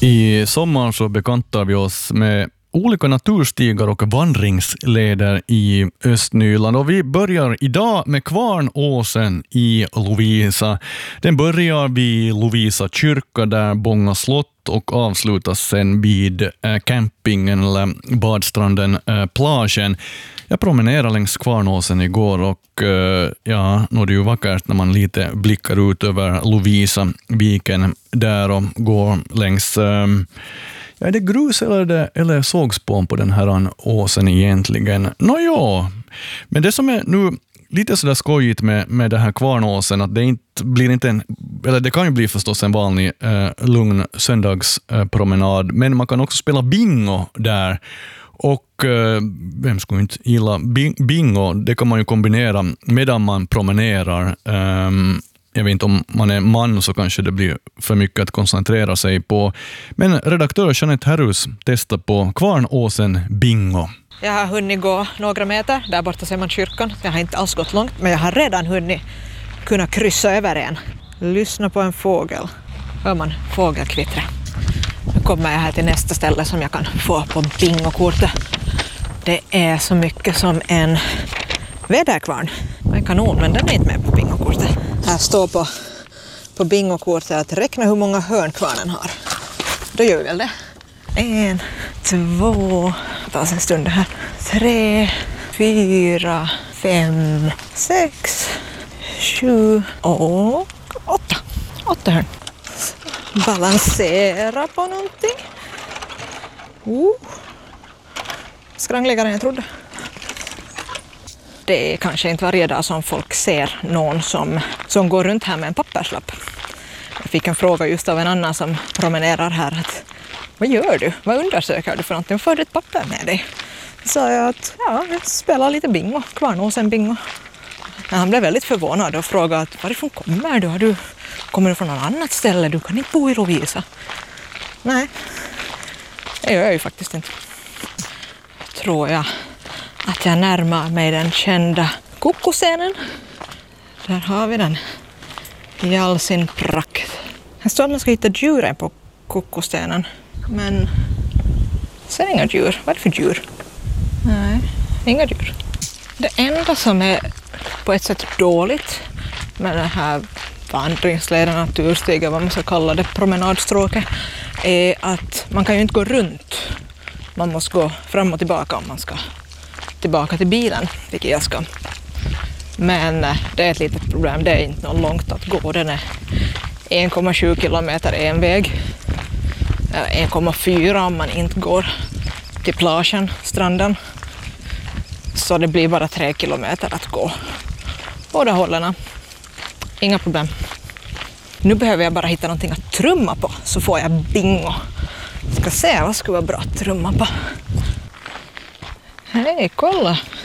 I sommar så bekantar vi oss med olika naturstigar och vandringsleder i Östnyland och vi börjar idag med Kvarnåsen i Lovisa. Den börjar vid Lovisa kyrka där Bånga slott och avslutas sen vid campingen eller badstranden Plagen. Jag promenerade längs Kvarnåsen igår och ja, nu är det ju vackert när man lite blickar ut över Lovisa-viken där och går längs... är det grus eller sågspån på den här åsen egentligen? Nåja, men det som är nu lite sådär skojigt med det här Kvarnåsen att det blir inte en, eller det kan ju bli förstås en vanlig lugn söndagspromenad, men man kan också spela bingo där. Och vem skulle inte gilla bingo? Det kan man ju kombinera medan man promenerar. Jag vet inte om man är man så kanske det blir för mycket att koncentrera sig på. Men redaktör Jeanette Herrus testar på Kvarnåsen bingo. Jag har hunnit gå några meter. Där borta ser man kyrkan. Jag har inte alls gått långt, men jag har redan hunnit kunna kryssa över en. Lyssna på en fågel. Hör man fågelkvittra. Nu kommer jag här till nästa ställe som jag kan få på bingokortet. Det är så mycket som en väderkvarn. En kanon, men den är inte med på bingokortet. Här står på bingokortet att räkna hur många hörn kvarnen har. Då gör vi väl det. 1, 2, ta en stund här. 3, 4, 5, 6, 7 och 8. 8 hörn. Balansera på någonting. Skrangligare än jag trodde. Det är kanske inte varje dag som folk ser någon som går runt här med en papperslapp. Jag fick en fråga just av en annan som promenerar här. Att, vad gör du? Vad undersöker du för någonting? Får du ett papper med dig? Så sa jag att jag spelar lite bingo. Kvarnåsen bingo. Han blev väldigt förvånad och frågade att varifrån kommer du? Kommer du från något annat ställe? Du kan inte bo i Lovisa. Nej, det gör jag ju faktiskt inte. Tror jag att jag närmar mig den kända Kukkoscenen. Där har vi den i all sin prakt. Här står att man ska hitta djuren på Kukkoscenen. Men ser inga djur. Vad är det för djur? Nej, inga djur. Det enda som är på ett sätt dåligt med den här vandringsleden, naturstigen, vad man ska kalla det, promenadstråket, är att man kan ju inte gå runt. Man måste gå fram och tillbaka om man ska tillbaka till bilen, vilket jag ska. Men det är ett litet problem, det är inte något långt att gå. Den är 1,7 kilometer en väg. 1,4 om man inte går till Plagen, stranden. Så det blir bara 3 kilometer att gå. Båda hållarna. Inga problem. Nu behöver jag bara hitta någonting att trumma på så får jag bingo. Ska se vad skulle vara bra att trumma på. Hej, kolla.